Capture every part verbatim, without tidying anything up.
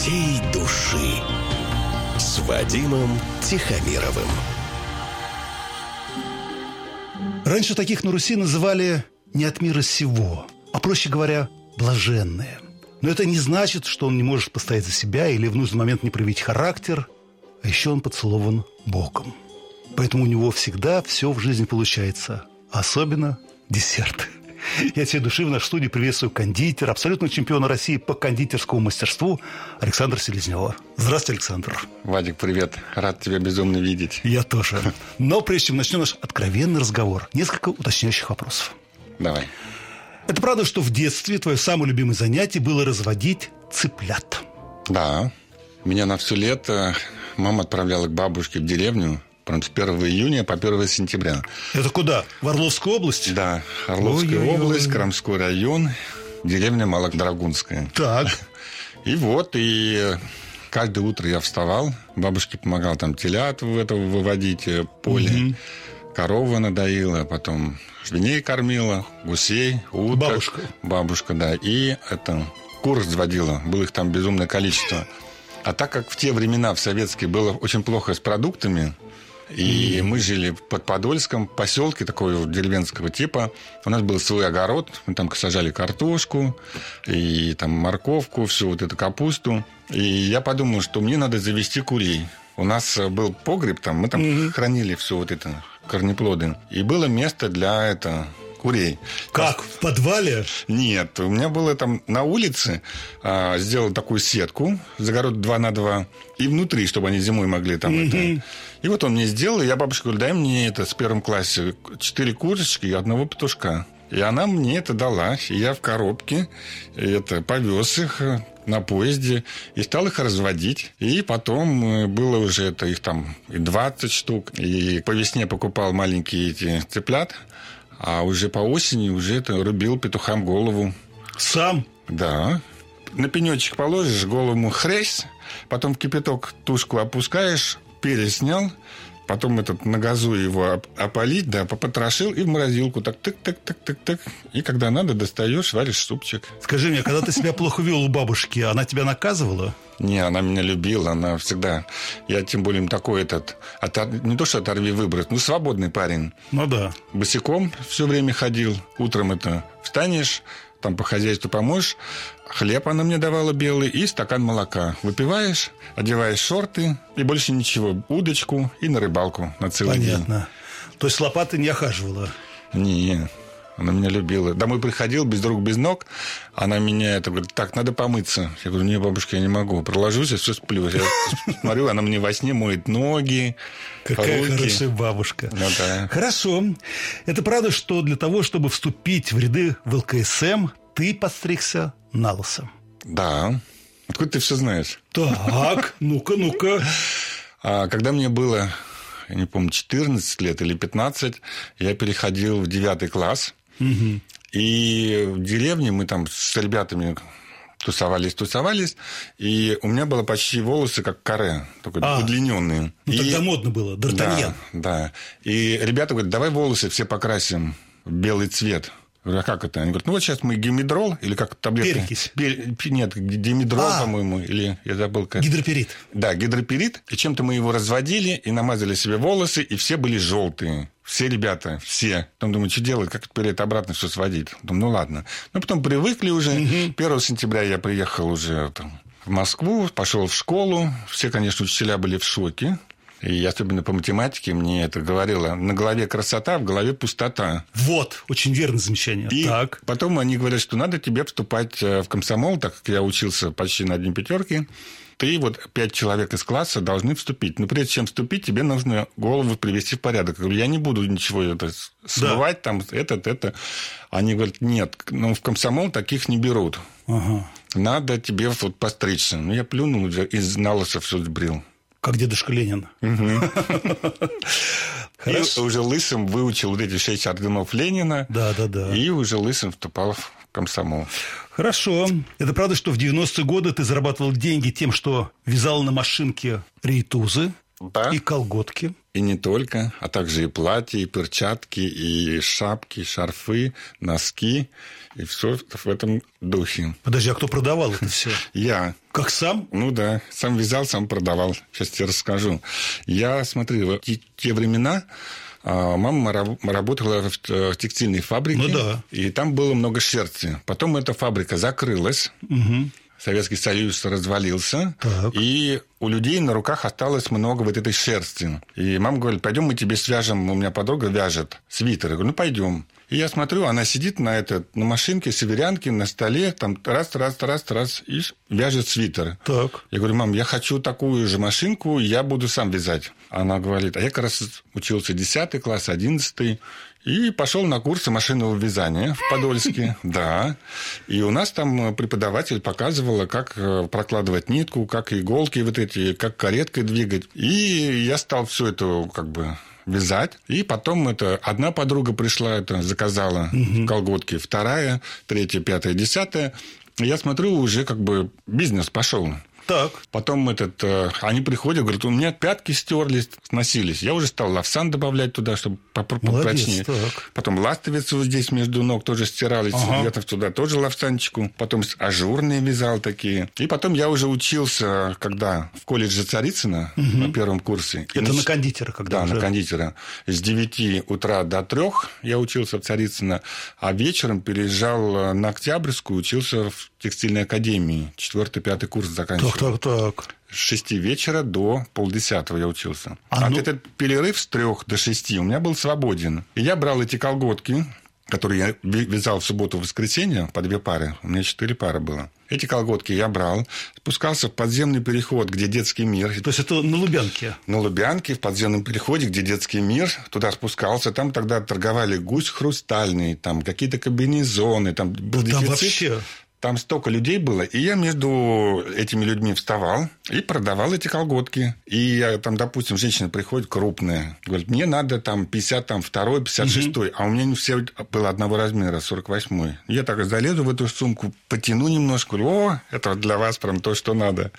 всей души с Вадимом Тихомировым. Раньше таких на Руси называли не от мира сего, а, проще говоря, блаженные. Но это не значит, что он не может постоять за себя или в нужный момент не проявить характер, а еще он поцелован Богом. Поэтому у него всегда все в жизни получается, особенно десерты. Я от всей души в нашей студии приветствую кондитера, абсолютного чемпиона России по кондитерскому мастерству Александра Селезнева. Здравствуйте, Александр. Вадик, привет. Рад тебя безумно видеть. Я тоже. Но прежде чем начнем наш откровенный разговор, несколько уточняющих вопросов. Давай. Это правда, что в детстве твое самое любимое занятие было разводить цыплят? Да. Меня на все лето мама отправляла к бабушке в деревню. Прям с первого июня по первого сентября. Это куда? В Орловскую область? Да, Орловская Ой-ой-ой. область, Крамской район, деревня Малодрагунская. Так. И вот, и каждое утро я вставал, бабушке помогал там телят в это выводить, поле, Мгм. корову надоила, потом свиней кормила, гусей, уток. Бабушка? Бабушка, да. И это, кур разводила, было их там безумное количество. А так как в те времена в советские было очень плохо с продуктами, и мы жили под Подольском, поселке такого деревенского типа. У нас был свой огород. Мы там сажали картошку, и там морковку, всю вот эту капусту. И я подумал, что мне надо завести курей. У нас был погреб, там, мы там mm-hmm. хранили все вот это, корнеплоды. И было место для это, курей. Как? В подвале? Нет, у меня было там на улице, а, сделал такую сетку, загород два на два, и внутри, чтобы они зимой могли там mm-hmm. это... И вот он мне сделал, и я бабушке говорю, дай мне это с первом классе четыре курочки и одного петушка. И она мне это дала, и я в коробке это, повез их на поезде и стал их разводить. И потом было уже это, их там и двадцать штук. И по весне покупал маленькие эти цыплят, а уже по осени уже это рубил петухам голову. Сам? Да. На пенечек положишь, голову хрясь, потом в кипяток тушку опускаешь, перец снял, потом этот на газу его опалить, да, попотрошил и в морозилку так тык-тык-тык-тык-тык. И когда надо, достаешь, варишь супчик. Скажи мне, когда ты себя плохо вел у бабушки, она тебя наказывала? Не, она меня любила, она всегда... Я тем более такой этот... Отор... Не то, что оторви выброс, ну, свободный парень. Ну да. Босиком все время ходил. Утром это встанешь, там по хозяйству поможешь. Хлеб она мне давала белый и стакан молока. Выпиваешь, одеваешь шорты и больше ничего. Удочку и на рыбалку на целый Понятно. день. Понятно. То есть лопаты не охаживала? Не, она меня любила. Домой приходил без рук, без ног. Она меня это говорит, так, надо помыться. Я говорю, не, бабушка, я не могу. Проложусь, я все сплю. Я смотрю, она мне во сне моет ноги. Какая руки. хорошая бабушка. Ну, да. Хорошо. Это правда, что для того, чтобы вступить в ряды в эл ка эс эм, ты подстригся на лысо? Да. Откуда ты все знаешь? Так, ну-ка, ну-ка. А, когда мне было, я не помню, четырнадцать лет или пятнадцать, я переходил в девятый класс. Угу. И в деревне мы там с ребятами тусовались, тусовались. И у меня было почти волосы как каре, только а, удлиненные. Ну, и... тогда модно было, Д'Артаньян. Да, да. И ребята говорят, давай волосы все покрасим в белый цвет. Я говорю, а как это? Они говорят, ну вот сейчас мы гимидрол, или как таблетка? Перекись. Пер... Нет, димедрол, а, по-моему, или я забыл как. Гидроперит. Да, гидроперит. И чем-то мы его разводили и намазали себе волосы, и все были желтые. Все ребята, все. Потом думаю, что делать, как теперь это обратно все сводить? Думаю, ну ладно. Ну, потом привыкли уже. Угу. первого сентября я приехал уже там, в Москву, пошел в школу. Все, конечно, учителя были в шоке. И особенно по математике мне это говорило. На голове красота, в голове пустота. Вот, очень верное замечание. И так. потом они говорят, что надо тебе вступать в комсомол, так как я учился почти на одни пятерки. Ты вот пять человек из класса должны вступить. Но прежде чем вступить, тебе нужно голову привести в порядок. Я говорю, я не буду ничего это смывать, да. там, этот, это. Они говорят, нет, ну, в комсомол таких не берут. Ага. Надо тебе вот постричься. Ну, я плюнул уже и на лысо все сбрил. Как дедушка Ленин. И уже лысым выучил вот эти шесть орденов Ленина. Да, да, да. И уже лысым вступал в комсомол. Хорошо. Это правда, что в девяностые годы ты зарабатывал деньги тем, что вязал на машинке рейтузы? Да. И колготки. И не только, а также и платья, и перчатки, и шапки, и шарфы, носки. И все в этом духе. Подожди, а кто продавал это все? Я. Как сам? Ну да, сам вязал, сам продавал. Сейчас тебе расскажу. Я, смотри, в те, те времена мама работала в текстильной фабрике. Ну да. И там было много шерсти. Потом эта фабрика закрылась. Угу. Советский Союз развалился, так. и у людей на руках осталось много вот этой шерсти. И мама говорит, пойдем мы тебе свяжем, у меня подруга вяжет свитер. Я говорю, ну, пойдем. И я смотрю, она сидит на, это, на машинке, северянке, на столе, там раз, раз, раз, раз, и вяжет свитер. Так. Я говорю, мам, я хочу такую же машинку, я буду сам вязать. Она говорит, а я как раз учился десятый класс, одиннадцатый, и пошел на курсы машинного вязания в Подольске. Да. И у нас там преподаватель показывала, как прокладывать нитку, как иголки вот эти, как кареткой двигать. И я стал все это как бы вязать. И потом это одна подруга пришла, это заказала угу. колготки, вторая, третья, пятая, десятая. Я смотрю, уже как бы бизнес пошел. Так. Потом этот, они приходят, говорят, у меня пятки стерлись, сносились. Я уже стал лавсан добавлять туда, чтобы попрочнее. Потом ластовицы вот здесь между ног тоже стирались. Ага. Я-то туда тоже лавсанчику. Потом ажурные вязал такие. И потом я уже учился, когда в колледже Царицына угу. на первом курсе. Это нач... на кондитера когда Да, уже? на кондитера. С девяти утра до трех я учился в Царицыно, а вечером переезжал на Октябрьскую, учился в текстильной академии. Четвертый, пятый курс заканчивал. Так, так, так. С шести вечера до полдесятого я учился. А, а ну... этот перерыв с трех до шести у меня был свободен. И я брал эти колготки, которые я вязал в субботу и воскресенье, по две пары. У меня четыре пары было. Эти колготки я брал, спускался в подземный переход, где детский мир. То есть это на Лубянке? На Лубянке, в подземном переходе, где детский мир. Туда спускался. Там тогда торговали гусь хрустальный, там какие-то комбинезоны. Там был да, дефицит. Там вообще... Там столько людей было, и я между этими людьми вставал и продавал эти колготки. И там, допустим, женщина приходит крупная, говорит, мне надо там пятьдесят два, пятьдесят шесть, угу. а у меня не все было одного размера, сорок восемь. Я так залезу в эту сумку, потяну немножко, о, это вот для вас прям то, что надо.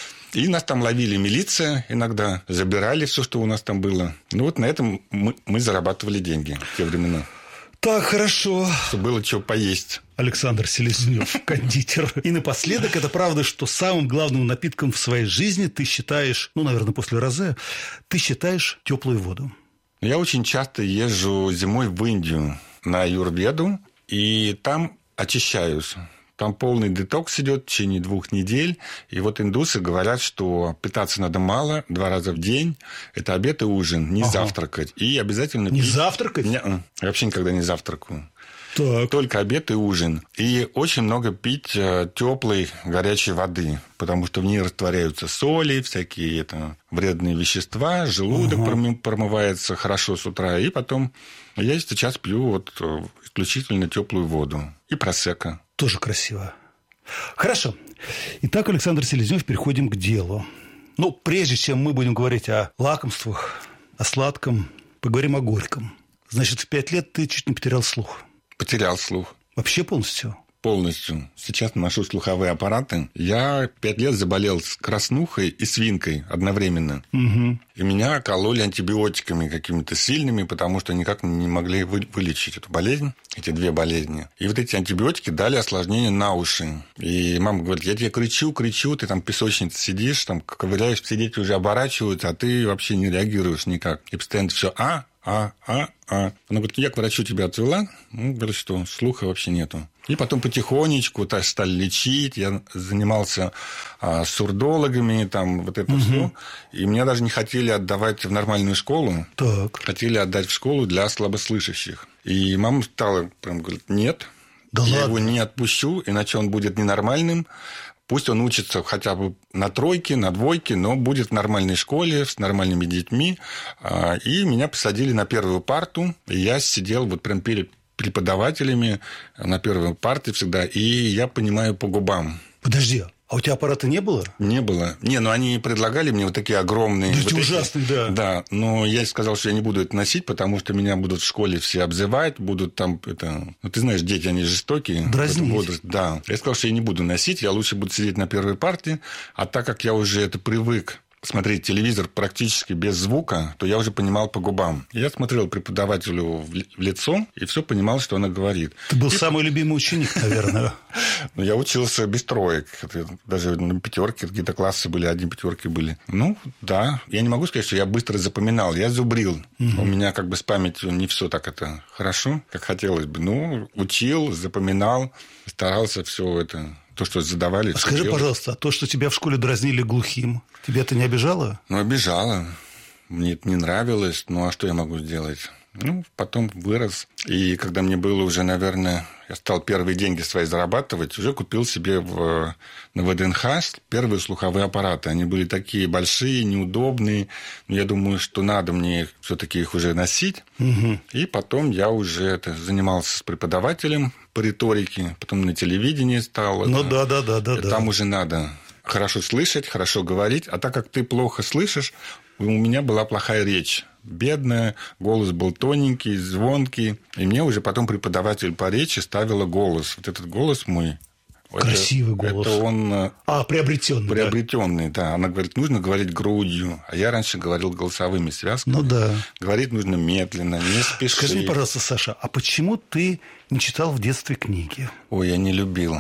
И нас там ловили милиция иногда, забирали все, что у нас там было. Ну вот на этом мы, мы зарабатывали деньги в те времена. Так, хорошо. Чтобы было что поесть. Александр Селезнев, кондитер. И напоследок, это правда, что самым главным напитком в своей жизни ты считаешь, ну, наверное, после розе, ты считаешь теплую воду. Я очень часто езжу зимой в Индию на аюрведу, и там очищаюсь. Там полный детокс идет в течение двух недель. И вот индусы говорят, что питаться надо мало, два раза в день. Это обед и ужин, не ага. завтракать. И обязательно не пить... завтракать? Не, я вообще никогда не завтракаю. Так. Только обед и ужин. И очень много пить теплой, горячей воды, потому что в ней растворяются соли, всякие это, вредные вещества, желудок ага. промывается хорошо с утра. И потом я сейчас пью вот исключительно теплую воду. И просекко. Тоже красиво. Хорошо. Итак, Александр Селезнев, переходим к делу. Ну, прежде чем мы будем говорить о лакомствах, о сладком, поговорим о горьком. Значит, в пять лет ты чуть не потерял слух. Потерял слух. Вообще полностью? Полностью. Сейчас ношу слуховые аппараты. Я пять лет заболел с краснухой и свинкой одновременно. Угу. И меня кололи антибиотиками какими-то сильными, потому что никак не могли вы- вылечить эту болезнь, эти две болезни. И вот эти антибиотики дали осложнение на уши. И мама говорит, я тебе кричу, кричу, ты там в песочнице сидишь, там ковыряешь, все дети уже оборачиваются, а ты вообще не реагируешь никак. И постоянно все а, а, а, а. Она говорит, я к врачу тебя отвела. Ну, говорит, что слуха вообще нету. И потом потихонечку так, стали лечить. Я занимался а, сурдологами, там вот это угу. все. И меня даже не хотели отдавать в нормальную школу. Так. Хотели отдать в школу для слабослышащих. И мама стала, прям говорит, нет, да я ладно? его не отпущу, иначе он будет ненормальным. Пусть он учится хотя бы на тройке, на двойке, но будет в нормальной школе, с нормальными детьми. И меня посадили на первую парту. И я сидел вот прям перед преподавателями на первой парте всегда. И я понимаю по губам. Подожди, а у тебя аппарата не было? Не было. Не, ну они предлагали мне вот такие огромные... Да вот эти эти... ужасные, да. Да, но я сказал, что я не буду это носить, потому что меня будут в школе все обзывать, будут там... Это... Ну, ты знаешь, дети, они жестокие. Дразнить. Возраст... Да. Я сказал, что я не буду носить, я лучше буду сидеть на первой парте, а так как я уже это привык смотреть телевизор практически без звука, то я уже понимал по губам. Я смотрел преподавателю в лицо и все понимал, что она говорит. Ты был и... самый любимый ученик, наверное. Ну, я учился без троек. Даже на пятерке какие-то классы были, одни пятерки были. Ну, да. Я не могу сказать, что я быстро запоминал. Я зубрил. Угу. У меня как бы с памятью не все так это хорошо, как хотелось бы. Ну, учил, запоминал, старался все это... То, что задавали... А скажи, делать. Пожалуйста, а то, что тебя в школе дразнили глухим, тебя это не обижало? Ну, обижало. Мне это не нравилось. Ну, а что я могу сделать? Ну, потом вырос. И когда мне было уже, наверное... Я стал первые деньги свои зарабатывать, уже купил себе в, на ВДНХ первые слуховые аппараты. Они были такие большие, неудобные. Но я думаю, что надо мне все-таки их уже носить. Угу. И потом я уже это, занимался с преподавателем по риторике. Потом на телевидении стал. Ну, да, да, да, да. Там да. уже надо хорошо слышать, хорошо говорить. А так как ты плохо слышишь, у меня была плохая речь. Бедная, голос был тоненький, звонкий. И мне уже потом преподаватель по речи ставила голос. Вот этот голос мой. Красивый это, голос. Это он... А, приобретенный. Приобретенный, да. да. Она говорит, нужно говорить грудью. А я раньше говорил голосовыми связками. Ну, да. Говорить нужно медленно, не спеши. Скажи мне, пожалуйста, Саша, а почему ты не читал в детстве книги? Ой, я не любил.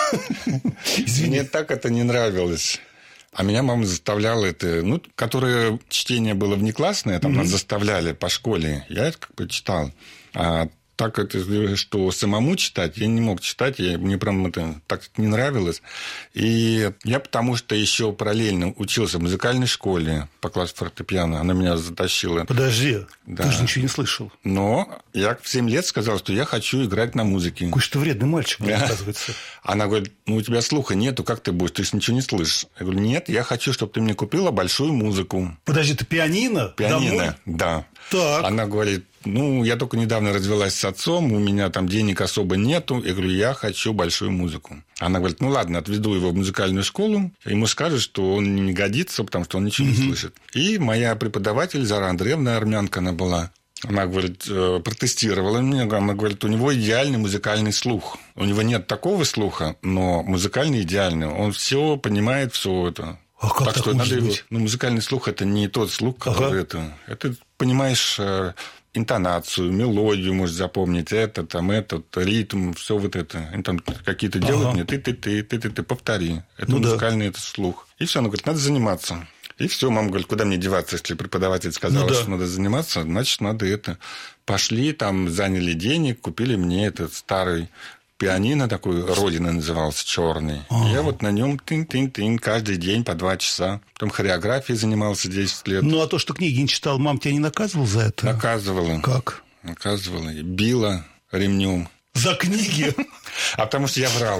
Мне так это не нравилось. А меня мама заставляла это, ну, которое чтение было внеклассное, там mm-hmm. нас заставляли по школе, я это как бы читал. А так это, что самому читать, я не мог читать, я, мне прям это так не нравилось. И я потому что еще параллельно учился в музыкальной школе по классу фортепиано, она меня затащила. Подожди, да. Ты же ничего не слышал. Но я в семь лет сказал, что я хочу играть на музыке. Какой же ты вредный мальчик, оказывается. Она говорит, ну, у тебя слуха нету, как ты будешь, ты же ничего не слышишь. Я говорю, нет, я хочу, чтобы ты мне купила большую музыку. Подожди, ты пианино? Пианино, домой? Да. Так. Она говорит, ну, я только недавно развелась с отцом, у меня там денег особо нету. Я говорю, я хочу большую музыку. Она говорит, ну, ладно, отведу его в музыкальную школу, ему скажут, что он не годится, потому что он ничего mm-hmm. не слышит. И моя преподаватель, Зара Андреевна, армянка она была, она, говорит, протестировала меня, она говорит, у него идеальный музыкальный слух. У него нет такого слуха, но музыкальный идеальный. Он все понимает, все это. А как так, так что надо его... быть? Ну, музыкальный слух – это не тот слух, который ага. это... Это, понимаешь, интонацию, мелодию можешь запомнить, это, там, этот, ритм, все вот это. Они там какие-то ага. делают, мне ты-ты-ты, ты-ты-ты, повтори. Это ну, музыкальный да. это слух. И все, она говорит, надо заниматься. И все, мама говорит, куда мне деваться, если преподаватель сказал, ну, да. что надо заниматься, значит, надо это. Пошли, там, заняли денег, купили мне этот старый пианино, такой, Родина назывался, черный. А-а-а. Я вот на нем тын-тын-тын каждый день по два часа. Потом хореографией занимался десять лет. Ну, а то, что книги не читал, мам тебя не наказывала за это? Наказывала. Как? Наказывала. Била ремнем. За книги? А потому что я врал.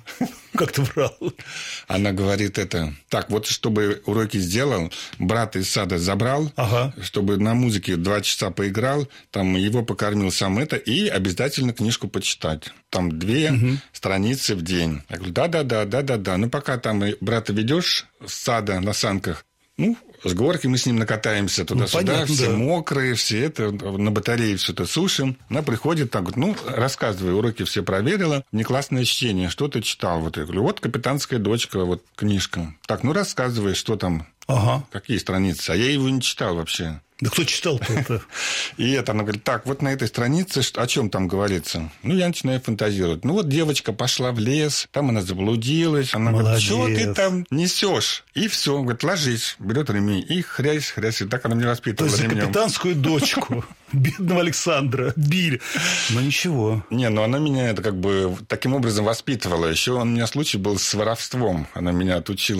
Как ты врал? Она говорит это... Так, вот чтобы уроки сделал, брата из сада забрал, ага. чтобы на музыке два часа поиграл, там его покормил сам это, и обязательно книжку почитать. Там две угу. страницы в день. Я говорю, да-да-да, да-да-да. Ну, пока там брата ведешь с сада на санках, ну, с горки мы с ним накатаемся туда-сюда, ну, понятно, все да. мокрые, все это, на батарее все это сушим. Она приходит, так говорит, ну, рассказывай, уроки все проверила, внеклассное чтение, что ты читал? Вот я говорю, вот «Капитанская дочка», вот книжка. Так, ну, рассказывай, что там, ага. какие страницы. А я его не читал вообще. Да кто читал-то это? И это, она говорит, так, вот на этой странице, о чем там говорится? Ну, я начинаю фантазировать. Ну, вот девочка пошла в лес, там она заблудилась. Она Молодец. Говорит, что ты там несешь? И все, говорит, ложись, берет ремень и хрясь, хрясь. И так она меня воспитывала. То есть ремнем. За капитанскую дочку бедного Александра били. Но ничего. Не, ну она меня это как бы таким образом воспитывала. Еще у меня случай был с воровством. Она меня отучила.